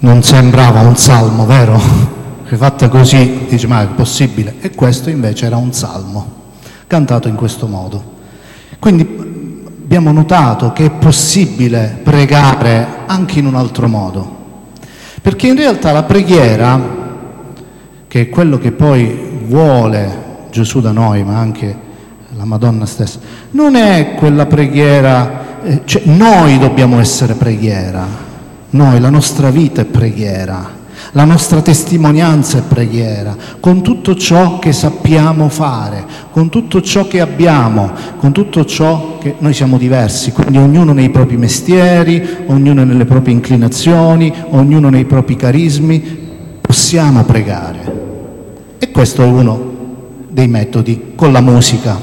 Non sembrava un salmo, vero? Che fatta così, dice, ma è possibile? E questo invece era un salmo, cantato in questo modo. Quindi abbiamo notato che è possibile pregare anche in un altro modo, perché in realtà la preghiera, che è quello che poi vuole Gesù da noi, ma anche la Madonna stessa, non è quella preghiera, cioè noi dobbiamo essere preghiera. Noi, la nostra vita è preghiera, la nostra testimonianza è preghiera, con tutto ciò che sappiamo fare, con tutto ciò che abbiamo, con tutto ciò che noi siamo diversi, quindi ognuno nei propri mestieri, ognuno nelle proprie inclinazioni, ognuno nei propri carismi, possiamo pregare. E questo è uno dei metodi, con la musica.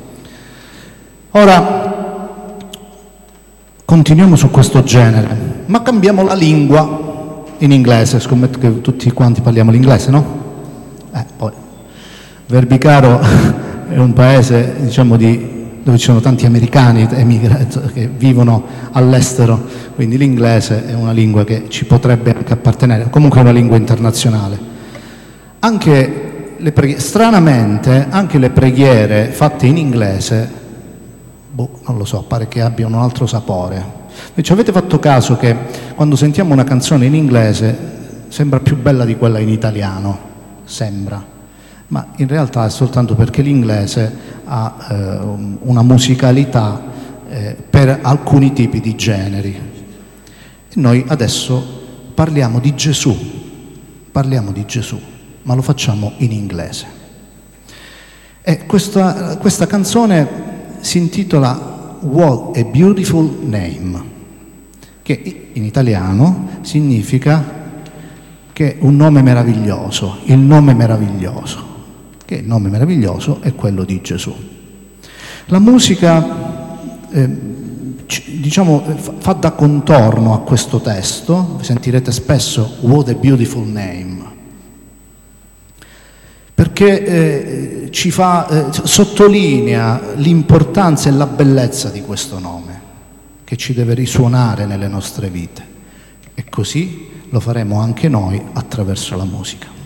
Ora, continuiamo su questo genere, ma cambiamo la lingua in inglese. Scommetto che tutti quanti parliamo l'inglese, no? Poi Verbicaro è un paese, diciamo, dove ci sono tanti americani che vivono all'estero, quindi l'inglese è una lingua che ci potrebbe anche appartenere, comunque è una lingua internazionale. Stranamente, anche le preghiere fatte in inglese, non lo so, pare che abbiano un altro sapore. Ci avete fatto caso che quando sentiamo una canzone in inglese sembra più bella di quella in italiano? Sembra, ma in realtà è soltanto perché l'inglese ha una musicalità per alcuni tipi di generi. E noi adesso parliamo di Gesù, ma lo facciamo in inglese. E questa canzone si intitola What a Beautiful Name, che in italiano significa che un nome meraviglioso, il nome meraviglioso, che il nome meraviglioso è quello di Gesù. La musica, diciamo, fa da contorno a questo testo, sentirete spesso What a Beautiful Name, perché sottolinea l'importanza e la bellezza di questo nome, che ci deve risuonare nelle nostre vite. E così lo faremo anche noi attraverso la musica.